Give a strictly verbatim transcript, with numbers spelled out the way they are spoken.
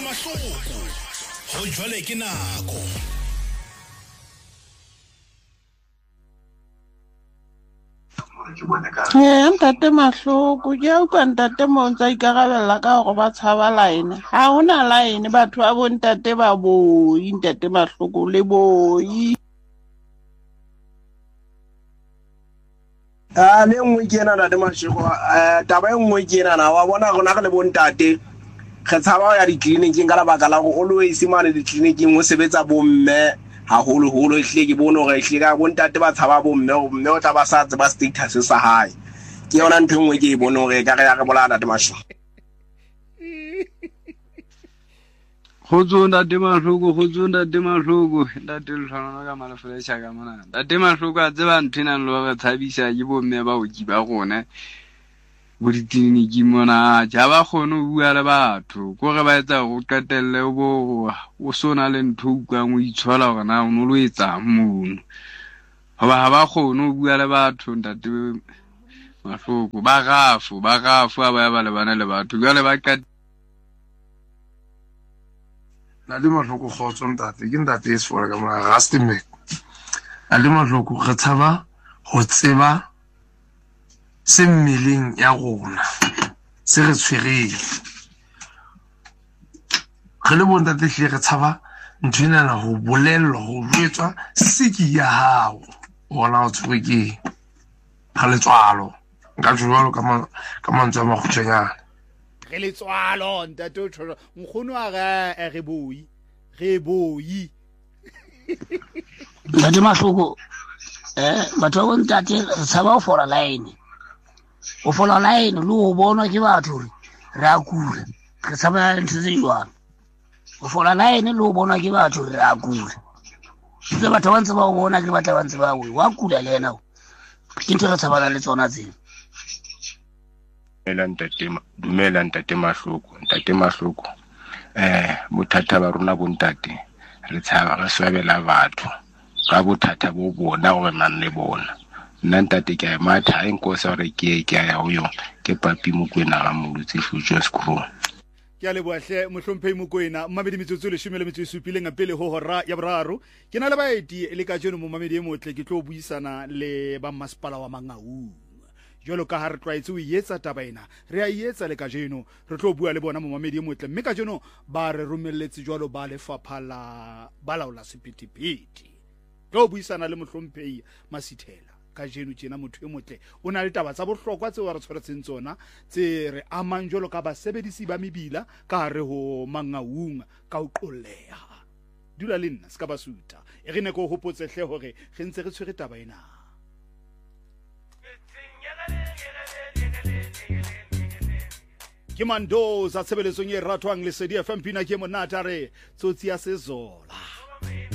mahloko go jwale ke nako Eh ntate mahloko ke utlwa ntate Montsa ikarabella ka gore ba tshaba line ha hona line batho ba bontate ba boi ntate mahloko le boi a le nngwe ke ena ntate mashego eh taba e nngwe ke ena na wa bona gona ga le bontate ge tshaba ya ditleliniking ka lebaka la go always mane ditleliniking o sebetsa bomme haholo holo ehle ke bone gore ehle ka bontate ba tshaba bomme mme o tla ba sa tseba status sa hae ke yona ntho nngwe ke e bone gore ka re ya re bola ntate mashego go tsona ntate mahloko go tsona ntate mahloko ntate le tshwana ka malefeleša ka mona ntate mahloko a tseba ntho ena le gore tshabisa ke bomme ba o ba gona bo ditleliniki mona ja ba kgone ho bua le batho ko re ba etsa go qetelle bo o sona le ntho utlwang o itshola gore na o no lo etsa mono hoba ha ba kgone ho bua le batho ntate mahloko ba gafu ba gafu a ba ya ba le bana le batho jwale ba qet ntate mahloko khotso ntate ke ntate e sefora ka mona ga stemme ntate mahloko re tshaba go tseba se mmeleng ya rona se re tshwereng re le bontate hle re tshaba ntho ena na ho bolellwa ho jwetswa se ke ya hao bona o tshwe ke ha le tswalo nka jwalo ka ma ka mantswe a magutshwanyana re le tswalo ntate o tsholo nkgono a ga re boi re boi ntate mahloko eh batho ba ntate re tshaba ho fola line o fola line lo o bona ke batho re a kula re tshaba ntse tse jwang o fola line lo o bona ke batho re a kula se batho ba ntse ba o bona ke batla ba ntse ba o wa kula le ena ke ntse re tshabana le tsona tsena ela ntate dumela ntate mahloko ntate mahloko eh bothata ba rona bontate re tshaba re swabela batho ka bothata bo bona gore nang le bona nna ntate ke a matha e nkosa gore ke ke ya ho yona ke papi Mokoena ga molutse fujo scroll ke a le boahle mohlomphe Mokoena mmamedi metsotso le shumele metso supile ngapele ho hora ya boraro ke na le baeti le ka jeno mo mamedi e motle ke tlo buisana le ba masepala wa Mangaung jolo ka ha re twaetse o yetsa taba ena re a yetsa le ka jeno re tlo bua le bona mo mamedi e motle mme ka jeno ba re romelletse jolo ba le faphala balaola sepitipiti tlo buisana le mohlomphehi Masithela ka jeno tjena motho e motle o na le taba tsa bohlokwa tse wa re tshwaretseng tsona tse re amang jolo ka ba sebedisi ba mebila ka re ho Mangaung ka o qolleha dula le nna ska ba suta e re ne go hopotse hle hore re ntse re tshwere taba ena ke Mandoza tshebeletsong e ratwang le Sedi F M pina ke monata re tsotsi ya sezola